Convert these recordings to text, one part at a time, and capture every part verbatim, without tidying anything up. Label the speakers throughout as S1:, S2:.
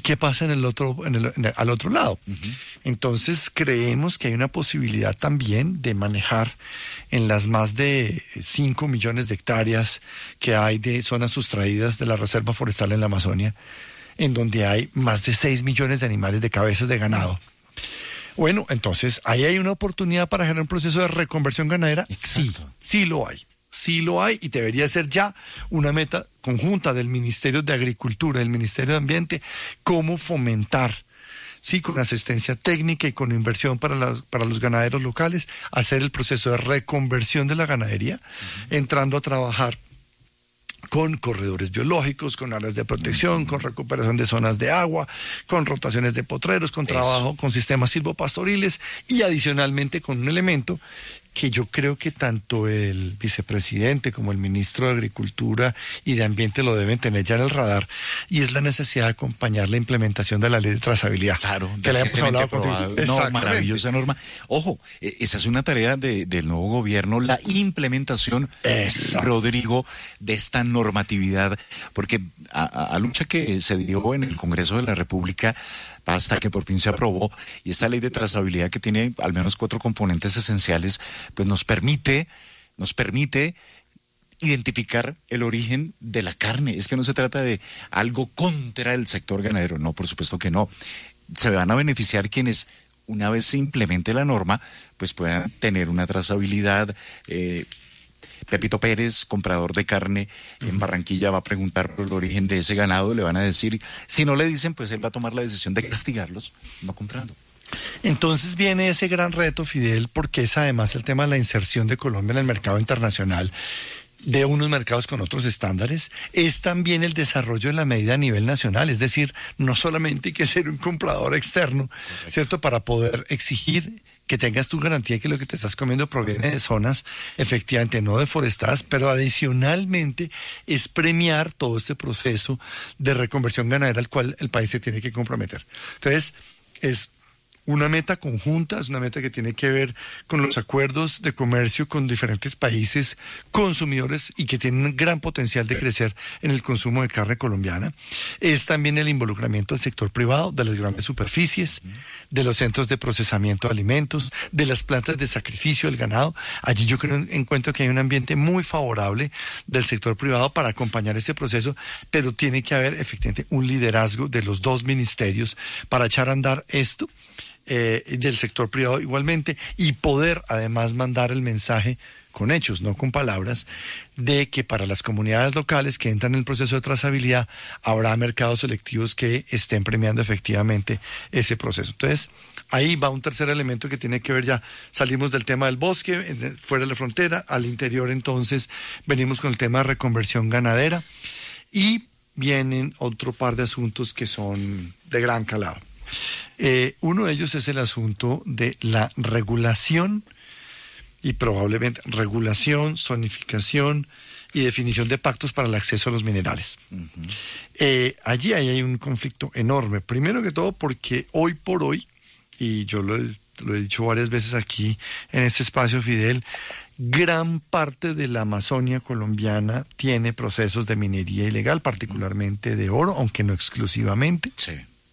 S1: qué pasa en el otro, en el, en el, al otro lado? Uh-huh. Entonces creemos que hay una posibilidad también de manejar en las más de cinco millones de hectáreas que hay de zonas sustraídas de la Reserva Forestal en la Amazonia, en donde hay más de seis millones de animales de cabezas de ganado. Bueno, entonces, ¿ahí hay una oportunidad para generar un proceso de reconversión ganadera? Exacto. Sí, sí lo hay. Sí lo hay y debería ser ya una meta conjunta del Ministerio de Agricultura, del Ministerio de Ambiente, cómo fomentar, sí, con asistencia técnica y con inversión para, las, para los ganaderos locales, hacer el proceso de reconversión de la ganadería, uh-huh. entrando a trabajar con corredores biológicos, con áreas de protección, con recuperación de zonas de agua, con rotaciones de potreros, con Eso. trabajo con sistemas silvopastoriles y adicionalmente con un elemento que yo creo que tanto el vicepresidente como el ministro de Agricultura y de Ambiente lo deben tener ya en el radar, y es la necesidad de acompañar la implementación de la ley de trazabilidad.
S2: Claro,
S1: que le hemos hablado
S2: contigo. No, maravillosa norma. Ojo, esa es una tarea de, del nuevo gobierno, la implementación, Exacto. Rodrigo, de esta normatividad, porque a, a lucha que se dio en el Congreso de la República, hasta que por fin se aprobó, y esta ley de trazabilidad que tiene al menos cuatro componentes esenciales, pues nos permite, nos permite identificar el origen de la carne. Es que no se trata de algo contra el sector ganadero, no, por supuesto que no. Se van a beneficiar quienes, una vez se implemente la norma, pues puedan tener una trazabilidad. eh, Pepito Pérez, comprador de carne en Barranquilla, va a preguntar por el origen de ese ganado, le van a decir, si no le dicen, pues él va a tomar la decisión de castigarlos, no comprando.
S1: Entonces viene ese gran reto, Fidel, porque es además el tema de la inserción de Colombia en el mercado internacional, de unos mercados con otros estándares, es también el desarrollo de la medida a nivel nacional, es decir, no solamente hay que ser un comprador externo, Correcto. ¿cierto?, para poder exigir que tengas tu garantía de que lo que te estás comiendo proviene de zonas efectivamente no deforestadas, pero adicionalmente es premiar todo este proceso de reconversión ganadera al cual el país se tiene que comprometer. Entonces, es una meta conjunta, es una meta que tiene que ver con los acuerdos de comercio con diferentes países consumidores y que tienen un gran potencial de crecer en el consumo de carne colombiana. Es también el involucramiento del sector privado, de las grandes superficies, de los centros de procesamiento de alimentos, de las plantas de sacrificio del ganado. Allí yo creo, encuentro que hay un ambiente muy favorable del sector privado para acompañar este proceso, pero tiene que haber efectivamente un liderazgo de los dos ministerios para echar a andar esto. Eh, del sector privado igualmente, y poder además mandar el mensaje con hechos, no con palabras, de que para las comunidades locales que entran en el proceso de trazabilidad habrá mercados selectivos que estén premiando efectivamente ese proceso. Entonces, ahí va un tercer elemento que tiene que ver ya, salimos del tema del bosque, fuera de la frontera, al interior entonces venimos con el tema de reconversión ganadera, y vienen otro par de asuntos que son de gran calado. Eh, uno de ellos es el asunto de la regulación y probablemente regulación, zonificación y definición de pactos para el acceso a los minerales. Uh-huh. Eh, allí ahí hay un conflicto enorme, primero que todo porque hoy por hoy, y yo lo he, lo he dicho varias veces aquí en este espacio, Fidel, gran parte de la Amazonia colombiana tiene procesos de minería ilegal, particularmente de oro, aunque no exclusivamente.
S2: Sí.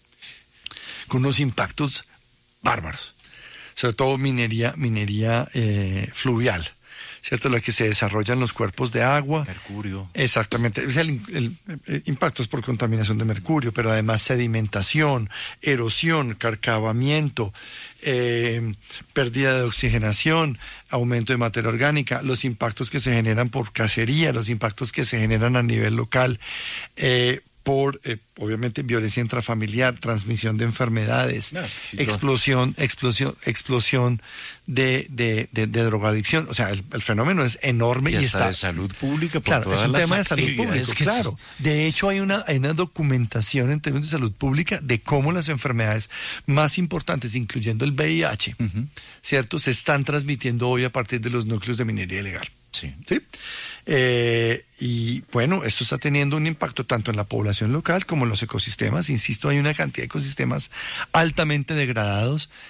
S1: Con unos impactos bárbaros, sobre todo minería, minería eh, fluvial, ¿cierto? La que se desarrolla en los cuerpos de agua.
S2: Mercurio.
S1: Exactamente, o sea, el, el, el impactos por contaminación de mercurio, pero además sedimentación, erosión, carcavamiento, eh, pérdida de oxigenación, aumento de materia orgánica, los impactos que se generan por cacería, los impactos que se generan a nivel local, eh, por, eh, obviamente, violencia intrafamiliar, transmisión de enfermedades, no, sí, explosión, explosión, explosión de, de, de, de drogadicción. O sea, el, el fenómeno es enorme y,
S2: y
S1: está
S2: de salud pública. Por
S1: claro,
S2: todas
S1: es un
S2: las
S1: tema de salud pública, claro. Sí. De hecho, hay una, hay una documentación en términos de salud pública de cómo las enfermedades más importantes, incluyendo el V I H, uh-huh. ¿cierto?, se están transmitiendo hoy a partir de los núcleos de minería ilegal.
S2: Sí.
S1: ¿Sí? Eh, y bueno, esto está teniendo un impacto tanto en la población local como en los ecosistemas. Insisto, hay una cantidad de ecosistemas altamente degradados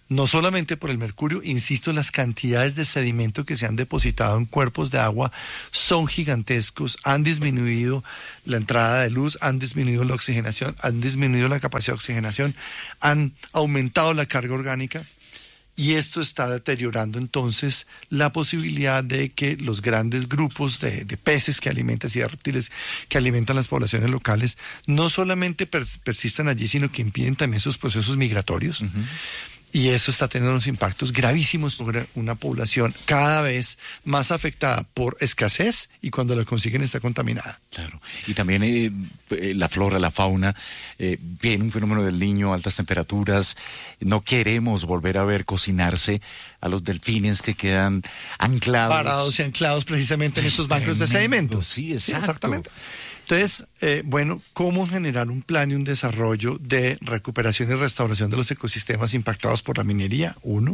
S1: no solamente por el mercurio, insisto, las cantidades de sedimento que se han depositado en cuerpos de agua son gigantescos, han disminuido la entrada de luz, han disminuido la oxigenación, han disminuido la capacidad de oxigenación, han aumentado la carga orgánica. Y esto está deteriorando entonces la posibilidad de que los grandes grupos de, de peces que alimentan y de reptiles que alimentan las poblaciones locales no solamente pers- persistan allí, sino que impiden también sus procesos migratorios. Uh-huh. Y eso está teniendo unos impactos gravísimos sobre una población cada vez más afectada por escasez y cuando la consiguen está contaminada.
S2: Claro. Y también eh, la flora, la fauna, eh, viene un fenómeno del Niño, altas temperaturas. No queremos volver a ver cocinarse a los delfines que quedan anclados.
S1: Parados y anclados precisamente en estos bancos de sedimentos.
S2: Sí, exacto. Sí, exactamente.
S1: Entonces, eh, bueno, ¿cómo generar un plan y un desarrollo de recuperación y restauración de los ecosistemas impactados por la minería? Uno.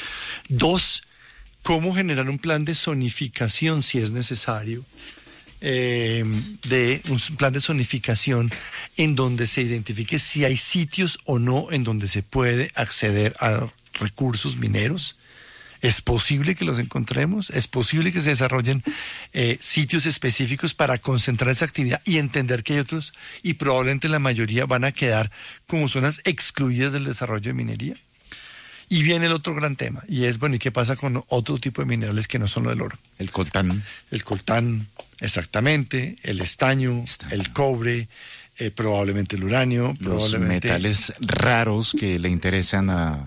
S1: Dos, ¿cómo generar un plan de zonificación, si es necesario, eh, de un plan de zonificación en donde se identifique si hay sitios o no en donde se puede acceder a recursos mineros? ¿Es posible que los encontremos? ¿Es posible que se desarrollen eh, sitios específicos para concentrar esa actividad y entender que hay otros y probablemente la mayoría van a quedar como zonas excluidas del desarrollo de minería? Y viene el otro gran tema, y es, bueno, ¿y qué pasa con otro tipo de minerales que no son lo del oro?
S2: El coltán.
S1: El coltán, exactamente, el estaño, estaño. el cobre, eh, probablemente el uranio.
S2: Los
S1: probablemente
S2: metales raros que le interesan a...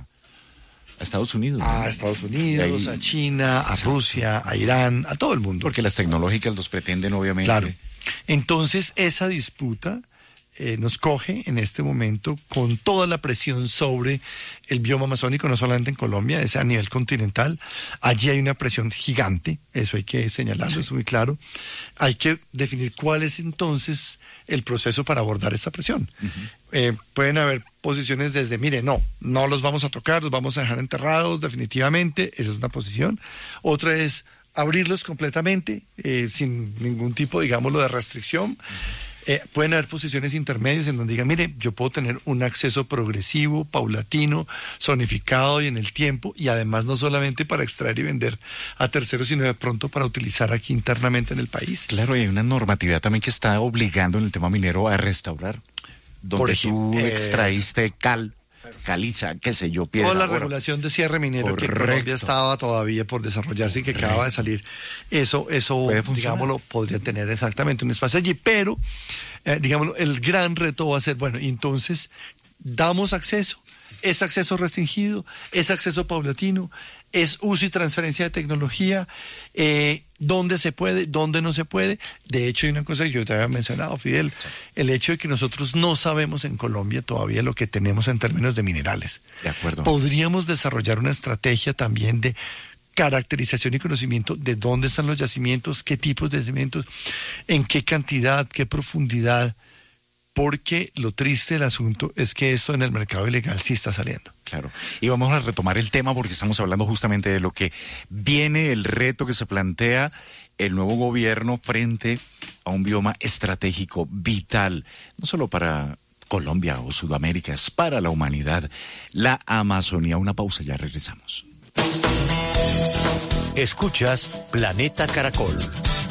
S2: A Estados Unidos.
S1: A ¿no? Estados Unidos, ahí, a China, a Rusia, a Irán, a todo el mundo.
S2: Porque las tecnológicas los pretenden, obviamente.
S1: Claro. Entonces, esa disputa eh, nos coge en este momento con toda la presión sobre el bioma amazónico, no solamente en Colombia, es a nivel continental. Allí hay una presión gigante, eso hay que señalarlo, sí. Es muy claro. Hay que definir cuál es entonces el proceso para abordar esta presión. Uh-huh. Eh, pueden haber posiciones desde, mire, no, no los vamos a tocar, los vamos a dejar enterrados definitivamente, esa es una posición. Otra es abrirlos completamente, eh, sin ningún tipo, digámoslo, de restricción. Eh, pueden haber posiciones intermedias en donde digan, mire, yo puedo tener un acceso progresivo, paulatino, zonificado y en el tiempo, y además no solamente para extraer y vender a terceros, sino de pronto para utilizar aquí internamente en el país.
S2: Claro, y hay una normatividad también que está obligando en el tema minero a restaurar. Donde Por ejemplo, tú extraíste eh, cal, caliza, qué sé yo, piedra.
S1: Toda la oro. regulación de cierre minero Correcto. que en Colombia estaba todavía por desarrollarse y que Correcto. acaba de salir. Eso, eso digámoslo, podría tener exactamente un espacio allí, pero, eh, digámoslo, el gran reto va a ser, bueno, entonces, damos acceso, es acceso restringido, es acceso paulatino, es uso y transferencia de tecnología, eh, dónde se puede, dónde no se puede. De hecho, hay una cosa que yo te había mencionado, Fidel, sí. el hecho de que nosotros no sabemos en Colombia todavía lo que tenemos en términos de minerales.
S2: De acuerdo.
S1: Podríamos desarrollar una estrategia también de caracterización y conocimiento de dónde están los yacimientos, qué tipos de yacimientos, en qué cantidad, qué profundidad, porque lo triste del asunto es que esto en el mercado ilegal sí está saliendo.
S2: Claro, y vamos a retomar el tema porque estamos hablando justamente de lo que viene, el reto que se plantea el nuevo gobierno frente a un bioma estratégico vital, no solo para Colombia o Sudamérica, es para la humanidad, la Amazonía. Una pausa, ya regresamos.
S3: Escuchas Planeta Caracol.